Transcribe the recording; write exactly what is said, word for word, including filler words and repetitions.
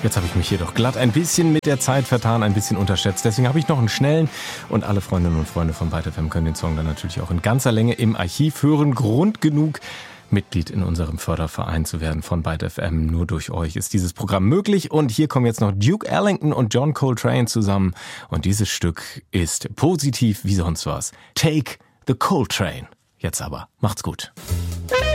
Jetzt habe ich mich hier doch glatt ein bisschen mit der Zeit vertan, ein bisschen unterschätzt. Deswegen habe ich noch einen schnellen und alle Freundinnen und Freunde von Byte F M können den Song dann natürlich auch in ganzer Länge im Archiv hören. Grund genug, Mitglied in unserem Förderverein zu werden von Byte F M. Nur durch euch ist dieses Programm möglich. Und hier kommen jetzt noch Duke Ellington und John Coltrane zusammen. Und dieses Stück ist positiv wie sonst was. Take the Coltrane. Jetzt aber, macht's gut.